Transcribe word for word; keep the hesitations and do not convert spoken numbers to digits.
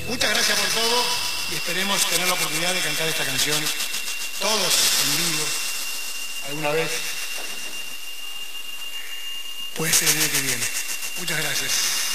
Muchas gracias por todo y esperemos tener la oportunidad de cantar esta canción todos en vivo alguna vez. Puede ser el año que viene. Muchas gracias.